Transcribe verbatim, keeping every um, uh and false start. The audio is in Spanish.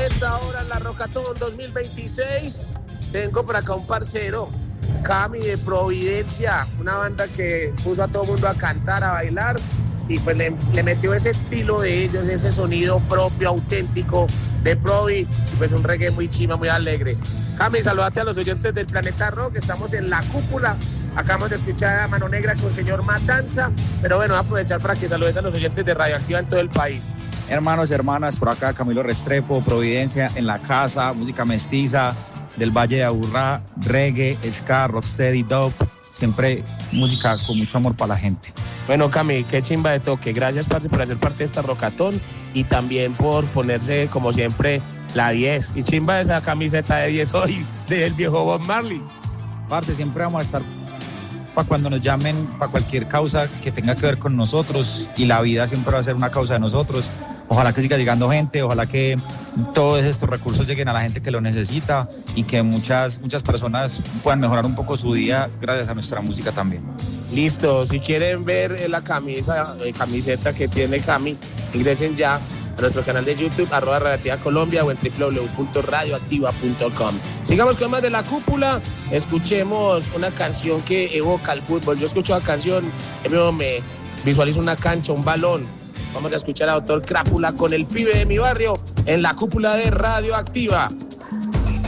esta hora en la Rocatón dos mil veintiséis. Tengo por acá un parcero, Cami de Providencia, una banda que puso a todo el mundo a cantar, a bailar, y pues le, le metió ese estilo de ellos, ese sonido propio, auténtico de Provi, pues un reggae muy chima, muy alegre. Cami, saludate a los oyentes del Planeta Rock, estamos en La Cúpula, acabamos de escuchar a Mano Negra con Señor Matanza, pero bueno, voy a aprovechar para que saludes a los oyentes de Radioactiva en todo el país. Hermanos, hermanas, por acá Camilo Restrepo, Providencia, en la casa, música mestiza del Valle de Aburrá, reggae, ska, rocksteady, dub, siempre música con mucho amor para la gente. Bueno, Cami, qué chimba de toque. Gracias, parce, por hacer parte de esta Rocatón y también por ponerse, como siempre, la diez. Y chimba esa camiseta de diez hoy del viejo Bob Marley. Parce, siempre vamos a estar para cuando nos llamen, para cualquier causa que tenga que ver con nosotros, y la vida siempre va a ser una causa de nosotros. Ojalá que siga llegando gente, ojalá que todos estos recursos lleguen a la gente que lo necesita y que muchas, muchas personas puedan mejorar un poco su día gracias a nuestra música también. Listo, si quieren ver la camisa, eh, camiseta que tiene Cami, ingresen ya a nuestro canal de YouTube, arroba Radioactiva Colombia, o en doble u doble u doble u punto radioactiva punto com. Sigamos con más de La Cúpula, escuchemos una canción que evoca el fútbol. Yo escucho la canción, yo me visualizo una cancha, un balón. Vamos a escuchar a Doctor Crápula con El Pibe de mi barrio en La Cúpula de Radioactiva.